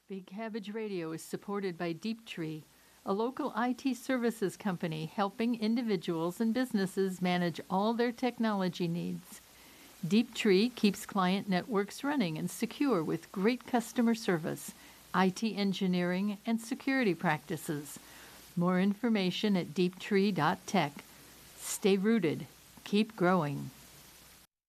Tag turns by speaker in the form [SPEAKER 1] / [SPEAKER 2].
[SPEAKER 1] Big Cabbage Radio is supported by Deeptree, a local IT services company helping individuals and businesses manage all their technology needs. Deeptree keeps client networks running and secure with great customer service, IT engineering, and security practices. More information at deeptree.tech. Stay rooted. Keep growing.